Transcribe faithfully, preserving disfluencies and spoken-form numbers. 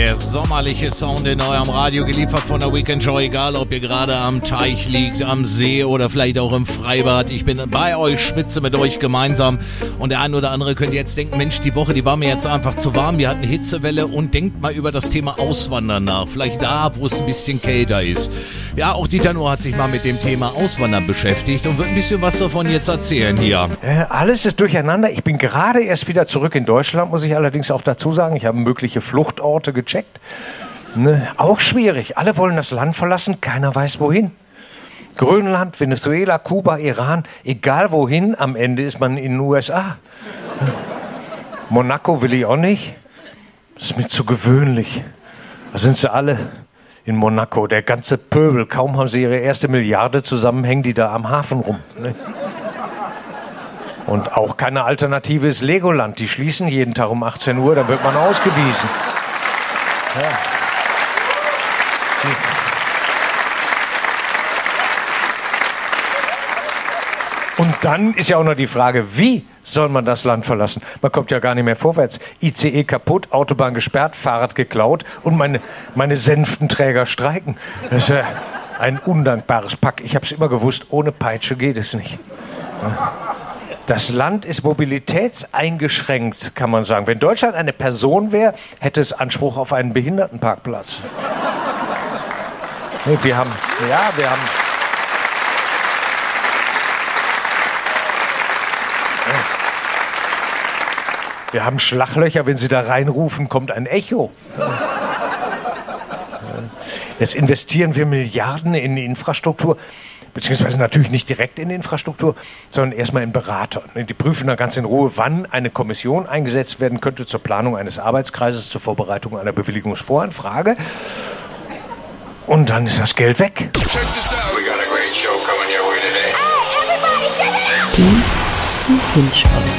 Der sommerliche Sound in eurem Radio, geliefert von der Weekend Show, egal ob ihr gerade am Teich liegt, am See oder vielleicht auch im Freibad. Ich bin bei euch, schwitze mit euch gemeinsam und der ein oder andere könnte jetzt denken, Mensch, die Woche, die war mir jetzt einfach zu warm, wir hatten Hitzewelle und denkt mal über das Thema Auswandern nach. Vielleicht da, wo es ein bisschen kälter ist. Ja, auch Dieter Nuhr hat sich mal mit dem Thema Auswandern beschäftigt und wird ein bisschen was davon jetzt erzählen hier. Äh, alles ist durcheinander. Ich bin gerade erst wieder zurück in Deutschland, muss ich allerdings auch dazu sagen. Ich habe mögliche Fluchtorte gecheckt. Ne, auch schwierig. Alle wollen das Land verlassen, keiner weiß wohin. Grönland, Venezuela, Kuba, Iran, egal wohin, am Ende ist man in den U S A. Monaco will ich auch nicht. Das ist mir zu gewöhnlich. Da sind sie alle in Monaco, der ganze Pöbel. Kaum haben sie ihre erste Milliarde zusammen, hängen die da am Hafen rum. Ne? Und auch keine Alternative ist Legoland. Die schließen jeden Tag um achtzehn Uhr, da wird man ausgewiesen. Ja. Und dann ist ja auch noch die Frage, wie soll man das Land verlassen? Man kommt ja gar nicht mehr vorwärts. I C E kaputt, Autobahn gesperrt, Fahrrad geklaut und meine, meine Senftenträger streiken. Das ist ja ein undankbares Pack. Ich habe es immer gewusst, ohne Peitsche geht es nicht. Das Land ist mobilitätseingeschränkt, kann man sagen. Wenn Deutschland eine Person wäre, hätte es Anspruch auf einen Behindertenparkplatz. Wir haben, ja, wir haben... Wir haben Schlaglöcher, wenn Sie da reinrufen, kommt ein Echo. Jetzt investieren wir Milliarden in die Infrastruktur. Beziehungsweise natürlich nicht direkt in die Infrastruktur, sondern erstmal in Berater. Die prüfen dann ganz in Ruhe, wann eine Kommission eingesetzt werden könnte zur Planung eines Arbeitskreises, zur Vorbereitung einer Bewilligungsvoranfrage. Und dann ist das Geld weg. Check this out. We got a great show coming your way today. Die Weekend Show.